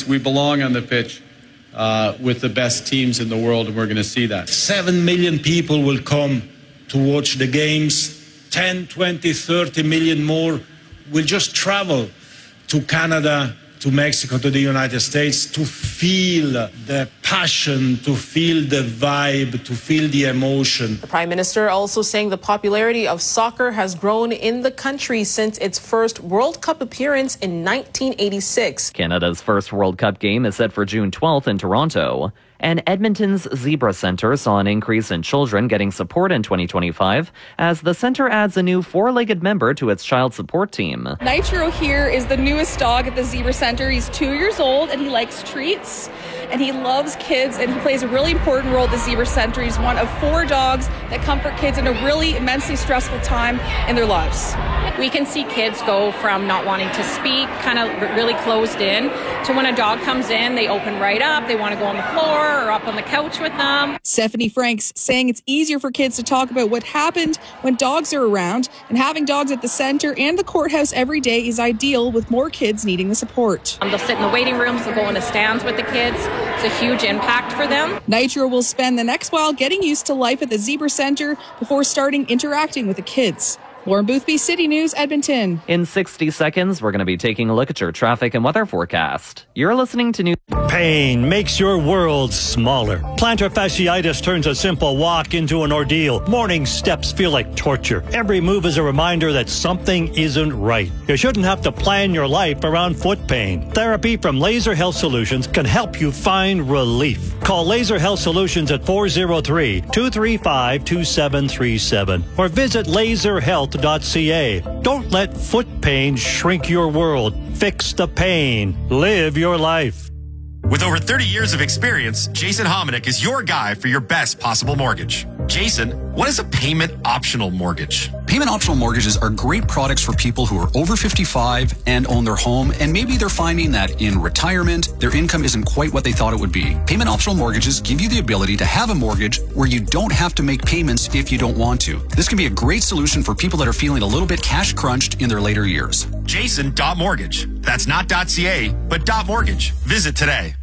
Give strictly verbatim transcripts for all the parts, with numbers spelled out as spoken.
Olympics, we belong on the pitch uh, with the best teams in the world, and we're going to see that. Seven million people will come to watch the games. ten, twenty, thirty million more will just travel to Canada, to Mexico, to the United States to feel the passion, to feel the vibe, to feel the emotion. The Prime Minister also saying the popularity of soccer has grown in the country since its first World Cup appearance in nineteen eighty-six. Canada's first World Cup game is set for June twelfth in Toronto. And Edmonton's Zebra Centre saw an increase in children getting support in twenty twenty-five as the centre adds a new four-legged member to its child support team. Nitro here is the newest dog at the Zebra Centre. He's two years old and he likes treats and he loves kids and he plays a really important role at the Zebra Centre. He's one of four dogs that comfort kids in a really immensely stressful time in their lives. We can see kids go from not wanting to speak, kind of really closed in, to when a dog comes in, they open right up, they want to go on the floor or up on the couch with them. Stephanie Franks saying it's easier for kids to talk about what happened when dogs are around, and having dogs at the centre and the courthouse every day is ideal with more kids needing the support. Um, they'll sit in the waiting rooms, they'll go in the stands with the kids. It's a huge impact for them. Nitro will spend the next while getting used to life at the Zebra Centre before starting interacting with the kids. Lauren Boothby, City News, Edmonton. In sixty seconds, we're going to be taking a look at your traffic and weather forecast. You're listening to News. Pain makes your world smaller. Plantar fasciitis turns a simple walk into an ordeal. Morning steps feel like torture. Every move is a reminder that something isn't right. You shouldn't have to plan your life around foot pain. Therapy from Laser Health Solutions can help you find relief. Call Laser Health Solutions at four oh three, two three five, two seven three seven or visit laser health dot c a. Don't let foot pain shrink your world. Fix the pain. Live your life. With over thirty years of experience, Jason Hominick is your guy for your best possible mortgage. Jason, what is a payment optional mortgage? Payment optional mortgages are great products for people who are over fifty-five and own their home, and maybe they're finding that in retirement, their income isn't quite what they thought it would be. Payment optional mortgages give you the ability to have a mortgage where you don't have to make payments if you don't want to. This can be a great solution for people that are feeling a little bit cash crunched in their later years. Jason.mortgage. That's not .ca, but .mortgage. Visit today.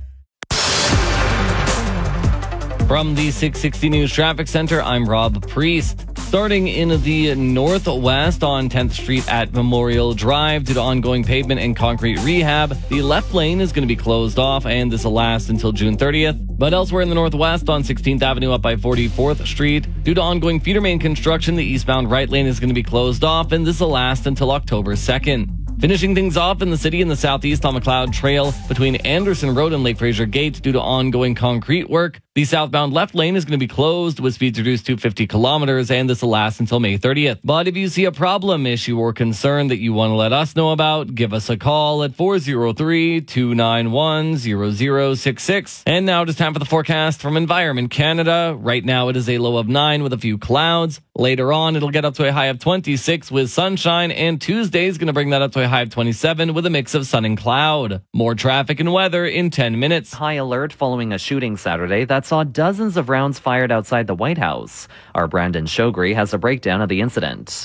From the six sixty News Traffic Center, I'm Rob Priest. Starting in the northwest on tenth Street at Memorial Drive due to ongoing pavement and concrete rehab, the left lane is going to be closed off, and this will last until June thirtieth. But elsewhere in the northwest on sixteenth Avenue up by forty-fourth Street, due to ongoing feeder main construction, the eastbound right lane is going to be closed off, and this will last until October second. Finishing things off in the city in the southeast on McLeod Trail between Anderson Road and Lake Fraser Gate due to ongoing concrete work. The southbound left lane is going to be closed with speeds reduced to fifty kilometers, and this will last until May thirtieth. But if you see a problem, issue, or concern that you want to let us know about, give us a call at four oh three, two nine one, zero zero six six. And now it is time for the forecast from Environment Canada. Right now it is a low of nine with a few clouds. Later on, it'll get up to a high of twenty-six with sunshine, and Tuesday is going to bring that up to a high of twenty-seven with a mix of sun and cloud. More traffic and weather in ten minutes. High alert following a shooting Saturday that saw dozens of rounds fired outside the White House. Our Brandon Shogri has a breakdown of the incident.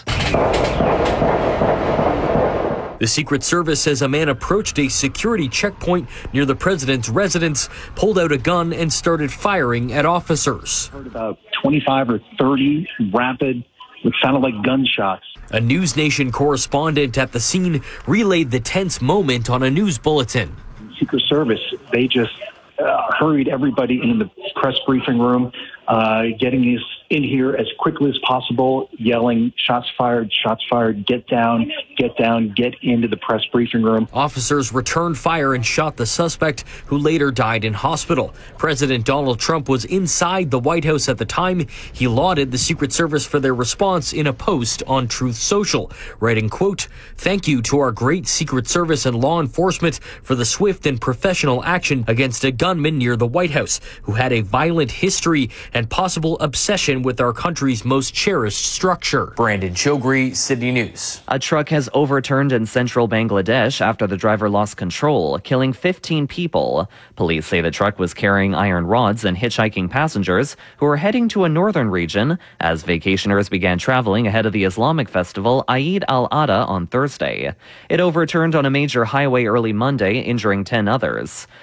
The Secret Service says a man approached a security checkpoint near the president's residence, pulled out a gun, and started firing at officers. Heard about twenty-five or thirty rapid, what sounded like gunshots. A News Nation correspondent at the scene relayed the tense moment on a news bulletin. Secret Service, they just uh, hurried everybody into the press briefing room, uh, getting us in here as quickly as possible, yelling, shots fired, shots fired, get down, get down, get into the press briefing room. Officers returned fire and shot the suspect, who later died in hospital. President Donald Trump was inside the White House at the time. He lauded the Secret Service for their response in a post on Truth Social, writing, quote, "Thank you to our great Secret Service and law enforcement for the swift and professional action against a gunman near the White House, who had a violent history and possible obsession with our country's most cherished structure." Brandon Chogri, City News. A truck has overturned in central Bangladesh after the driver lost control, killing fifteen people. Police say the truck was carrying iron rods and hitchhiking passengers who were heading to a northern region as vacationers began traveling ahead of the Islamic festival Eid al-Adha on Thursday. It overturned on a major highway early Monday, injuring ten others.